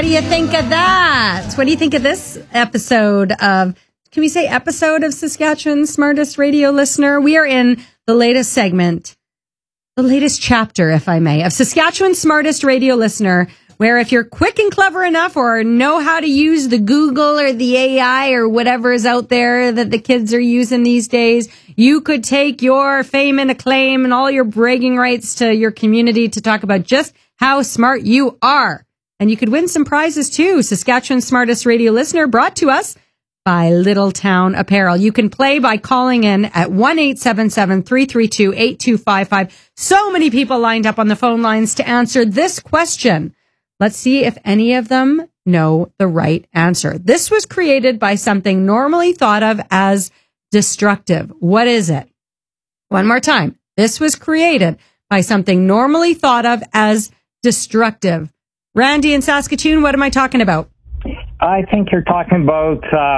What do you think of that? What do you think of this episode of, can we say episode of Saskatchewan's Smartest Radio Listener? We are in the latest segment, the latest chapter, if I may, of Saskatchewan's Smartest Radio Listener, where if you're quick and clever enough or know how to use the Google or the AI or whatever is out there that the kids are using these days, you could take your fame and acclaim and all your bragging rights to your community to talk about just how smart you are. And you could win some prizes too. Saskatchewan's Smartest Radio Listener, brought to us by Little Town Apparel. You can play by calling in at 1-877-332-8255. So many people lined up on the phone lines to answer this question. Let's see if any of them know the right answer. This was created by something normally thought of as destructive. What is it? One more time. This was created by something normally thought of as destructive. Randy in Saskatoon, what am I talking about? I think you're talking about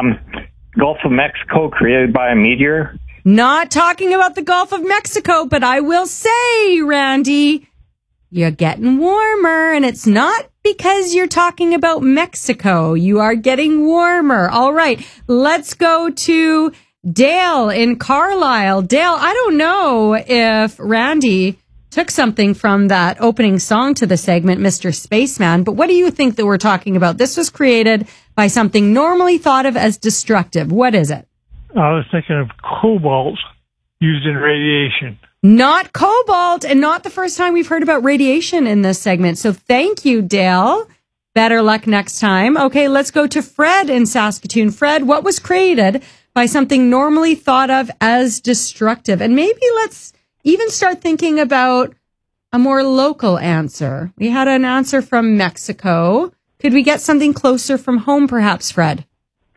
Gulf of Mexico created by a meteor. Not talking about the Gulf of Mexico, but I will say, Randy, you're getting warmer, and it's not because you're talking about Mexico. You are getting warmer. All right, let's go to Dale in Carlisle. Dale, I don't know if Randy took something from that opening song to the segment, Mr. Spaceman, but what do you think that we're talking about? This was created by something normally thought of as destructive. What is it? I was thinking of cobalt used in radiation. Not cobalt, and not the first time we've heard about radiation in this segment. So thank you, Dale. Better luck next time. Okay, let's go to Fred in Saskatoon. Fred, what was created by something normally thought of as destructive? And maybe let's even start thinking about a more local answer. We had an answer from Mexico. Could we get something closer from home, perhaps, Fred?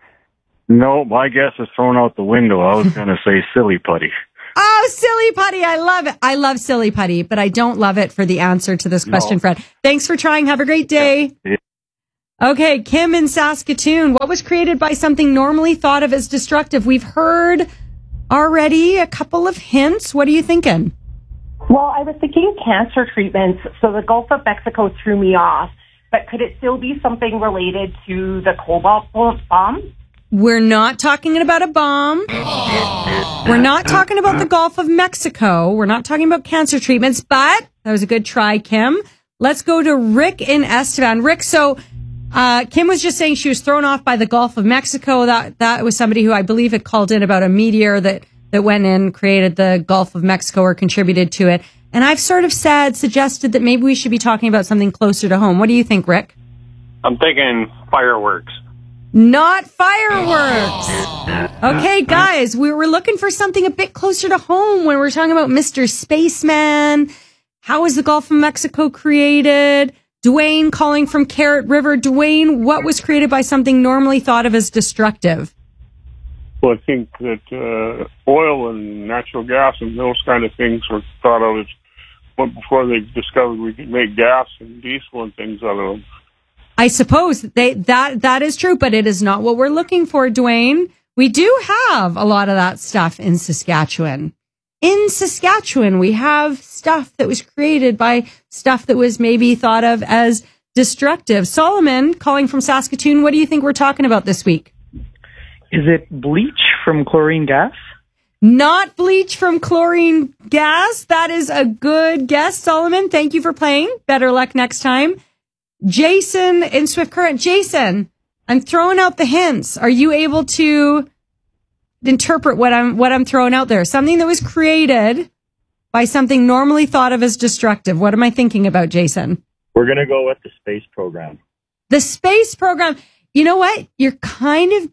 No, my guess is thrown out the window. I was going to say silly putty. Oh, silly putty. I love it. I love silly putty, but I don't love it for the answer to this question, Fred. Thanks for trying. Have a great day. Yeah. Okay, Kim in Saskatoon. What was created by something normally thought of as destructive? We've heard already a couple of hints. What are you thinking? Well, I was thinking cancer treatments, so the Gulf of Mexico threw me off. But could it still be something related to the cobalt bomb? We're not talking about a bomb. We're not talking about the Gulf of Mexico. We're not talking about cancer treatments, but that was a good try, Kim. Let's go to Rick in Estevan. Rick, so Kim was just saying she was thrown off by the Gulf of Mexico. That was somebody who I believe had called in about a meteor that went in, created the Gulf of Mexico or contributed to it. And I've sort of suggested that maybe we should be talking about something closer to home. What do you think, Rick? I'm thinking fireworks. Not fireworks. Okay, guys, we were looking for something a bit closer to home when we're talking about Mr. Spaceman. How was the Gulf of Mexico created? Dwayne calling from Carrot River. Dwayne, what was created by something normally thought of as destructive? Well, I think that oil and natural gas and those kind of things were thought of as before they discovered we could make gas and diesel and things out of them. I suppose that is true, but it is not what we're looking for, Dwayne. We do have a lot of that stuff in Saskatchewan. In Saskatchewan, we have stuff that was created by stuff that was maybe thought of as destructive. Solomon, calling from Saskatoon, what do you think we're talking about this week? Is it bleach from chlorine gas? Not bleach from chlorine gas. That is a good guess, Solomon. Thank you for playing. Better luck next time. Jason in Swift Current. Jason, I'm throwing out the hints. Are you able to interpret what I'm throwing out there? Something that was created by something normally thought of as destructive. What am I thinking about, Jason? We're going to go with the space program. The space program. You know what? You're getting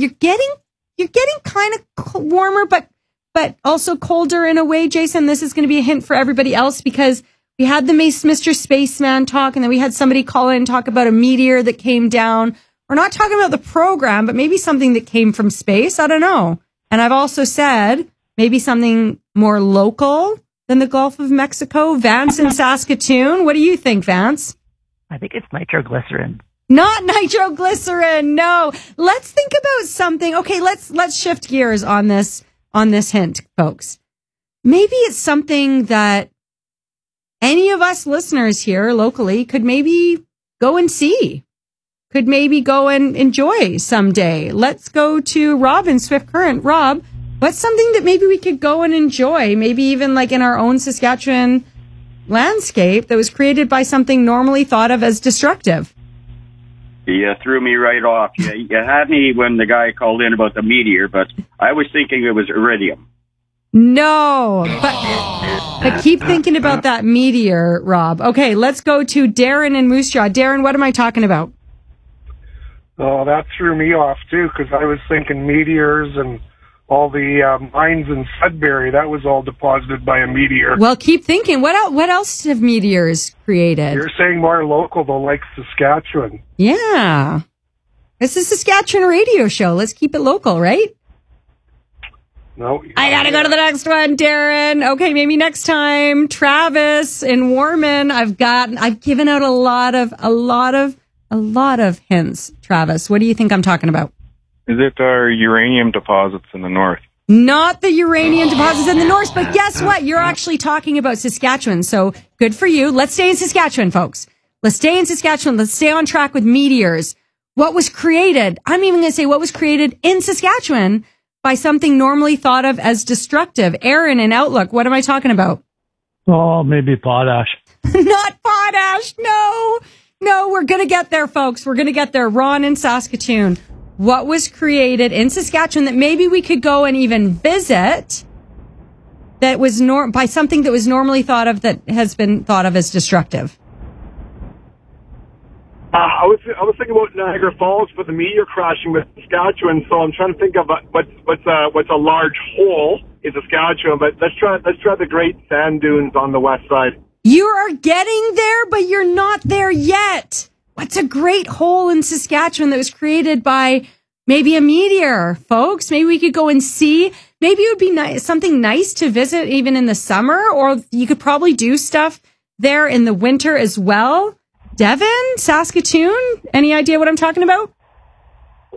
kind of warmer, but also colder in a way, Jason. This is going to be a hint for everybody else because we had the Mr. Spaceman talk, and then we had somebody call in and talk about a meteor that came down. We're not talking about the program, but maybe something that came from space. I don't know. And I've also said maybe something more local than the Gulf of Mexico. Vance in Saskatoon. What do you think, Vance? I think it's nitroglycerin. Not nitroglycerin. No. Let's think about something. Okay, let's shift gears on this hint, folks. Maybe it's something that any of us listeners here locally could maybe go and see. could maybe go and enjoy someday. Let's go to Rob in Swift Current. Rob, what's something that maybe we could go and enjoy, maybe even like in our own Saskatchewan landscape that was created by something normally thought of as destructive? You threw me right off. You had me when the guy called in about the meteor, but I was thinking it was iridium. No, but keep thinking about that meteor, Rob. Okay, let's go to Darren in Moose Jaw. Darren, what am I talking about? Oh, that threw me off, too, because I was thinking meteors and all the mines in Sudbury. That was all deposited by a meteor. Well, keep thinking. What else have meteors created? You're saying more local, though, like Saskatchewan. Yeah. It's a Saskatchewan radio show. Let's keep it local, right? No. I gotta go to the next one, Darren. Okay, maybe next time. Travis in Warman. I've given out a lot of hints. Travis, what do you think I'm talking about? Is it our uranium deposits in the north? Not the uranium deposits in the north, but guess what? You're actually talking about Saskatchewan, so good for you. Let's stay in Saskatchewan, folks. Let's stay in Saskatchewan. Let's stay on track with meteors. What was created? I'm even going to say what was created in Saskatchewan by something normally thought of as destructive. Aaron in Outlook, what am I talking about? Oh, maybe potash. Not potash. No, we're going to get there, folks. We're going to get there. Ron in Saskatoon. What was created in Saskatchewan that maybe we could go and even visit that was by something that was normally thought of that has been thought of as destructive? I was thinking about Niagara Falls, but the meteor crashing with Saskatchewan. So I'm trying to think of what's a large hole in Saskatchewan. But let's try the Great Sand Dunes on the west side. You are getting there, but you're not there yet. What's a great hole in Saskatchewan that was created by maybe a meteor, folks? Maybe we could go and see. Maybe it would be nice, something nice to visit even in the summer, or you could probably do stuff there in the winter as well. Devin, Saskatoon, any idea what I'm talking about?